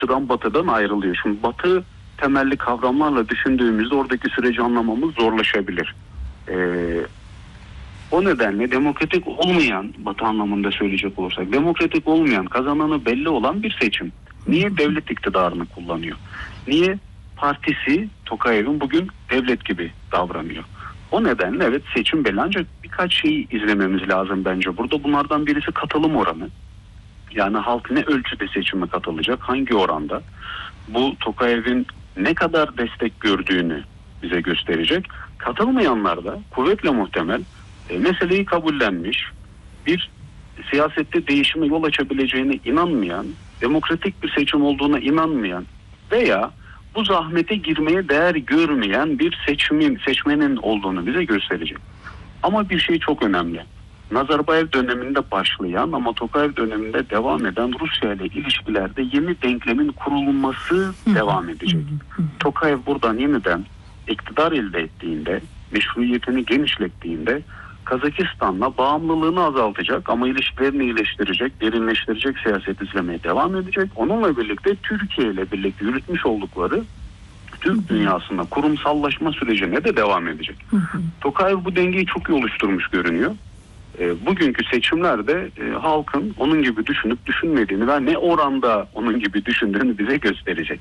batıdan ayrılıyor. Şimdi batı temelli kavramlarla düşündüğümüzde oradaki süreci anlamamız zorlaşabilir. O nedenle demokratik olmayan, batı anlamında söyleyecek olursak, demokratik olmayan, kazananı belli olan bir seçim. Niye devlet iktidarını kullanıyor? Niye partisi Tokayev'in bugün devlet gibi davranıyor? O nedenle evet seçim belli, ancak birkaç şeyi izlememiz lazım bence. Burada bunlardan birisi katılım oranı. Yani halk ne ölçüde seçime katılacak, hangi oranda? Bu Tokayev'in ne kadar destek gördüğünü bize gösterecek. Katılmayanlar da kuvvetle muhtemel meseleyi kabullenmiş, bir siyasette değişime yol açabileceğine inanmayan, demokratik bir seçim olduğuna inanmayan veya bu zahmete girmeye değer görmeyen bir seçmenin olduğunu bize gösterecek. Ama bir şey çok önemli. Nazarbayev döneminde başlayan ama Tokayev döneminde devam eden Rusya ile ilişkilerde yeni denklemin kurulması devam edecek. Tokayev buradan yeniden iktidar elde ettiğinde, meşruiyetini genişlettiğinde Kazakistan'la bağımlılığını azaltacak ama ilişkilerini iyileştirecek, derinleştirecek siyaset izlemeye devam edecek. Onunla birlikte Türkiye ile birlikte yürütmüş oldukları Türk dünyasında kurumsallaşma sürecine de devam edecek. Tokayev bu dengeyi çok iyi oluşturmuş görünüyor. Bugünkü seçimlerde halkın onun gibi düşünüp düşünmediğini ve ne oranda onun gibi düşündüğünü bize gösterecek.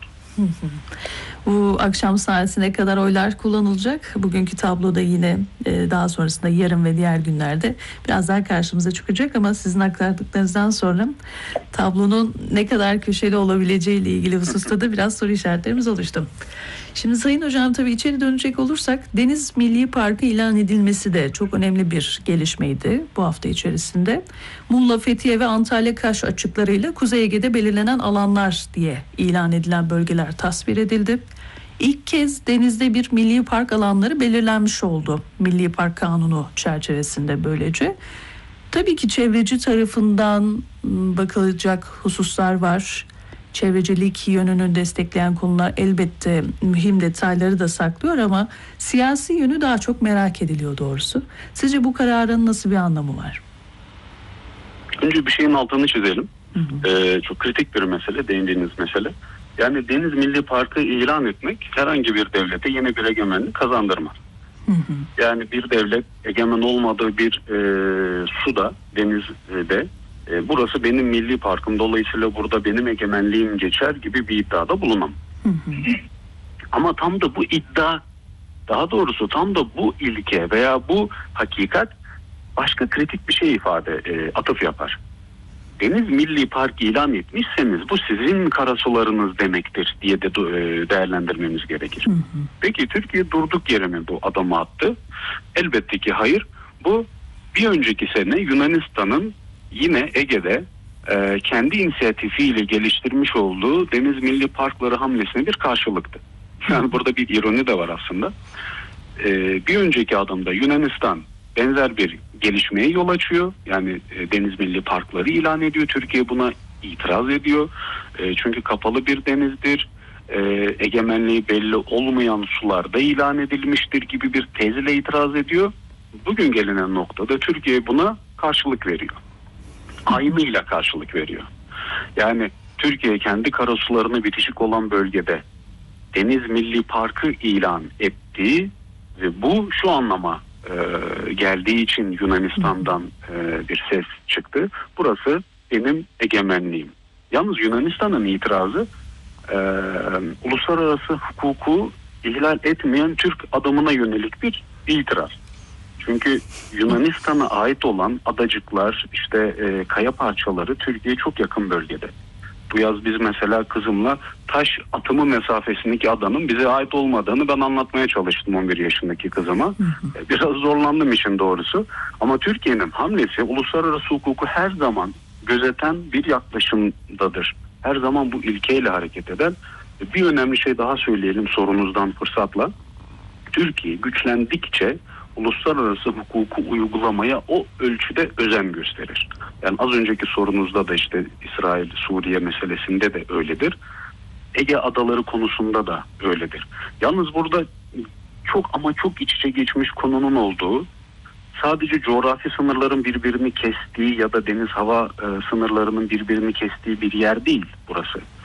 Bu akşam saatine kadar oylar kullanılacak. Bugünkü tabloda yine daha sonrasında yarın ve diğer günlerde biraz daha karşımıza çıkacak ama sizin aktardıklarınızdan sonra tablonun ne kadar köşeli olabileceği ile ilgili hususta da biraz soru işaretlerimiz oluştu. Şimdi Sayın Hocam, tabii içeri dönecek olursak Deniz Milli Parkı ilan edilmesi de çok önemli bir gelişmeydi bu hafta içerisinde. Muğla, Fethiye ve Antalya Kaş açıklarıyla Kuzey Ege'de belirlenen alanlar diye ilan edilen bölgeler tasvir edildi. İlk kez denizde bir milli park alanları belirlenmiş oldu Milli Park Kanunu çerçevesinde böylece. Tabii ki çevreci tarafından bakılacak hususlar var. Çevrecilik yönünü destekleyen konular elbette mühim detayları da saklıyor ama siyasi yönü daha çok merak ediliyor doğrusu. Sizce bu kararın nasıl bir anlamı var? Önce bir şeyin altını çizelim. Çok kritik bir mesele, değindiğiniz mesele. Yani Deniz Milli Parkı ilan etmek herhangi bir devlete yeni bir egemenlik kazandırmaz. Yani bir devlet egemen olmadığı bir suda, denizde burası benim milli parkım, dolayısıyla burada benim egemenliğim geçer gibi bir iddiada bulunmam. Ama tam da bu iddia, daha doğrusu tam da bu ilke veya bu hakikat başka kritik bir şey atıf yapar. Deniz Milli Park ilan etmişseniz bu sizin karasularınız demektir diye de değerlendirmemiz gerekir. Peki Türkiye durduk yere mi bu adımı attı? Elbette ki hayır. Bu bir önceki sene Yunanistan'ın yine Ege'de kendi inisiyatifiyle geliştirmiş olduğu Deniz Milli Parkları hamlesine bir karşılıktı. Yani burada bir ironi de var aslında. Bir önceki adımda Yunanistan benzer bir gelişmeye yol açıyor. Yani Deniz Milli Parkları ilan ediyor. Türkiye buna itiraz ediyor. Çünkü kapalı bir denizdir. Egemenliği belli olmayan sularda ilan edilmiştir gibi bir tezle itiraz ediyor. Bugün gelinen noktada Türkiye buna karşılık veriyor. Aynıyla karşılık veriyor. Yani Türkiye kendi karasularına bitişik olan bölgede Deniz Milli Parkı ilan ettiği ve bu şu anlama geldiği için Yunanistan'dan bir ses çıktı. Burası benim egemenliğim. Yalnız Yunanistan'ın itirazı uluslararası hukuku ihlal etmeyen Türk adımına yönelik bir itiraz. Çünkü Yunanistan'a ait olan adacıklar, kaya parçaları Türkiye'ye çok yakın bölgede. Bu yaz biz mesela kızımla taş atımı mesafesindeki adanın bize ait olmadığını ben anlatmaya çalıştım 11 yaşındaki kızıma. Biraz zorlandım işin doğrusu. Ama Türkiye'nin hamlesi uluslararası hukuku her zaman gözeten bir yaklaşımdadır. Her zaman bu ilkeyle hareket eden. Bir önemli şey daha söyleyelim sorunuzdan fırsatla. Türkiye güçlendikçe uluslararası hukuku uygulamaya o ölçüde özen gösterir. Yani az önceki sorunuzda da İsrail-Suriye meselesinde de öyledir. Ege adaları konusunda da öyledir. Yalnız burada çok iç içe geçmiş konunun olduğu, sadece coğrafi sınırların birbirini kestiği ya da deniz hava sınırlarının birbirini kestiği bir yer değil burası.